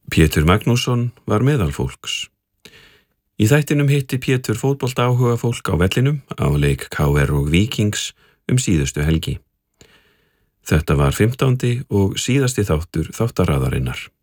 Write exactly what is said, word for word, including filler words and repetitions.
Pétur Magnússon var meðal fólks. Í þættinum hitti Pétur fótbolta áhuga fólk á vellinum á leik K R og Víkings um síðustu helgi. Þetta var fimmtándi og síðasti þáttur þáttaraðarinnar.